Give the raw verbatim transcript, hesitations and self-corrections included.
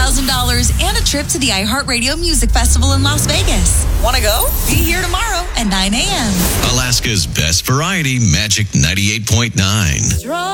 thousand dollars and a trip to the iHeartRadio Music Festival in Las Vegas. Want to go? Be here tomorrow at nine a.m. Alaska's best variety, Magic ninety-eight point nine.